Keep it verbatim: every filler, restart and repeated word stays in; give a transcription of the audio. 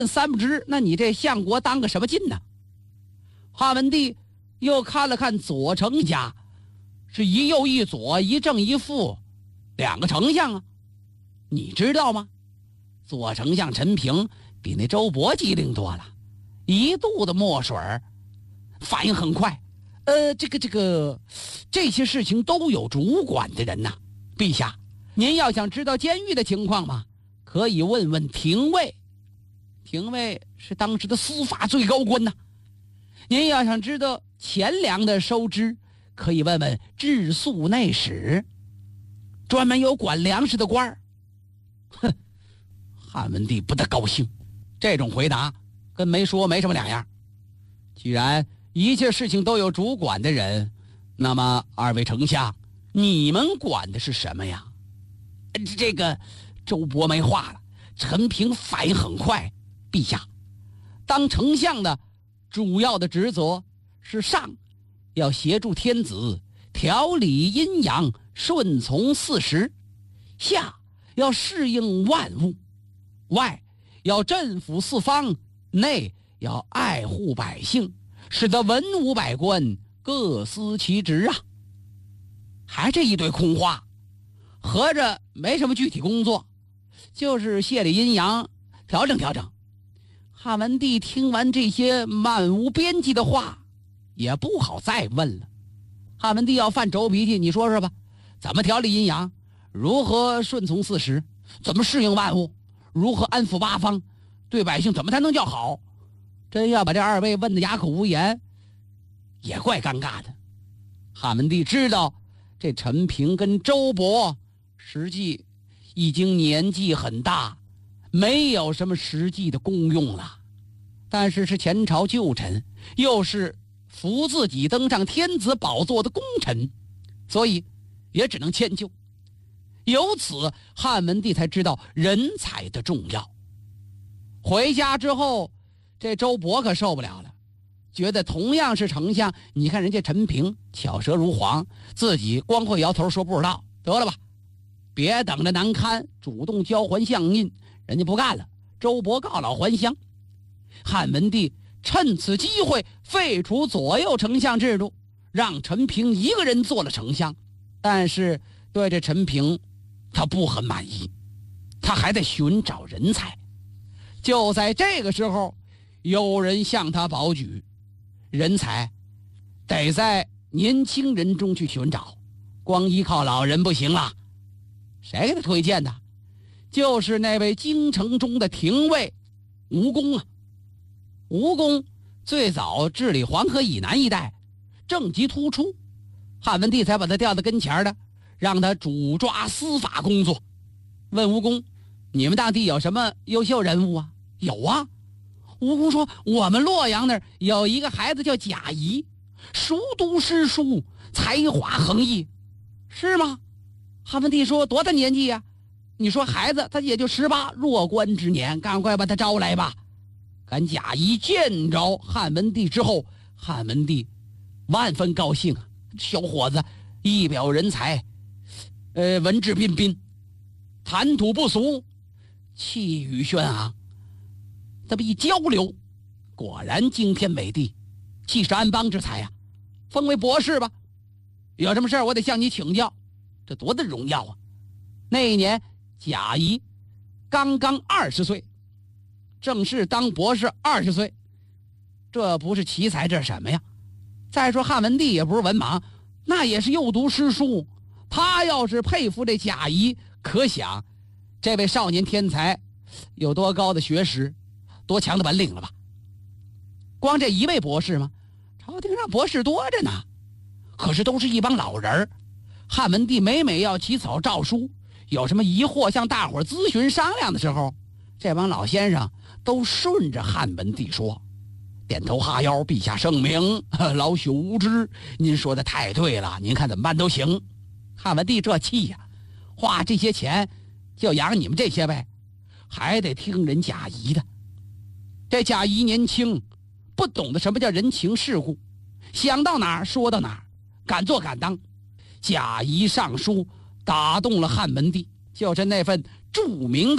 三不知，那你这相国当个什么劲呢？汉文帝又看了看左丞家，是一右一左，一正一负，两个丞相啊。你知道吗？左丞相陈平比那周勃机灵多了，一肚子墨水，反应很快。呃，这个这个，这些事情都有主管的人呐。陛下，您要想知道监狱的情况吗？可以问问廷尉。廷尉是当时的司法最高官呐。您要想知道钱粮的收支，可以问问治粟内史，专门有管粮食的官儿。哼，汉文帝不大高兴，这种回答跟没说没什么两样。既然一切事情都有主管的人，那么二位丞相，你们管的是什么呀？这个周勃没话了。陈平反应很快，陛下，当丞相的主要的职责是上要协助天子调理阴阳，顺从四时，下要适应万物，外要镇抚四方，内要爱护百姓，使得文武百官各司其职啊。还这一堆空话，合着没什么具体工作，就是谢理阴阳，调整调整。汉文帝听完这些漫无边际的话，也不好再问了。汉文帝要犯轴脾气，你说说吧，怎么调理阴阳？如何顺从四时？怎么适应万物？如何安抚八方？对百姓怎么才能叫好？真要把这二位问得哑口无言，也怪尴尬的。汉文帝知道这陈平跟周勃实际已经年纪很大，没有什么实际的功用了，但是是前朝旧臣，又是扶自己登上天子宝座的功臣，所以也只能迁就。由此汉文帝才知道人才的重要。回家之后，这周勃可受不了了，觉得同样是丞相，你看人家陈平巧舌如簧，自己光会摇头说不知道，得了吧，别等着难堪，主动交还相印。人家不干了，周勃告老还乡。汉文帝趁此机会废除左右丞相制度，让陈平一个人做了丞相。但是对这陈平他不很满意，他还在寻找人才。就在这个时候，有人向他保举，人才得在年轻人中去寻找，光依靠老人不行了。谁给他推荐的？就是那位京城中的廷尉吴公啊。吴公最早治理黄河以南一带，政绩突出，汉文帝才把他调到跟前的，让他主抓司法工作。问吴公，你们当地有什么优秀人物啊？有啊。吴公说，我们洛阳那儿有一个孩子叫贾谊，熟读诗书，才华横溢。是吗？汉文帝说，多大年纪呀？你说孩子他也就十八，弱冠之年，赶快把他招来吧。赶贾谊见着汉文帝之后，汉文帝万分高兴啊，小伙子一表人才，呃，文质彬彬，谈吐不俗，气宇轩昂。这么一交流，果然惊天伟地，既是安邦之才呀、啊，封为博士吧。有什么事儿我得向你请教，这多大荣耀啊！那一年贾谊刚刚二十岁，正式当博士二十岁，这不是奇才，这是什么呀？再说汉文帝也不是文盲，那也是又读诗书。他要是佩服这贾谊，可想这位少年天才有多高的学识，多强的本领了吧？光这一位博士吗？朝廷上博士多着呢，可是都是一帮老人儿。汉文帝每每要起草诏书，有什么疑惑向大伙咨询商量的时候，这帮老先生都顺着汉文帝说，点头哈腰，陛下圣明，老朽无知，您说的太对了，您看怎么办都行。汉文帝这气呀、啊，花这些钱就养你们这些呗，还得听人贾谊的。这贾谊年轻，不懂得什么叫人情世故，想到哪儿说到哪儿，敢做敢当。贾谊上书打动了汉文帝，就是那份著名的